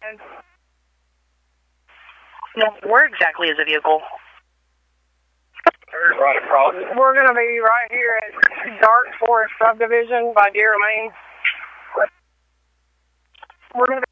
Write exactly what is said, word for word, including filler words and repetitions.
And where exactly is the vehicle? Right across. We're going to be right here at Dark Forest Subdivision by Deer Lane. We're going to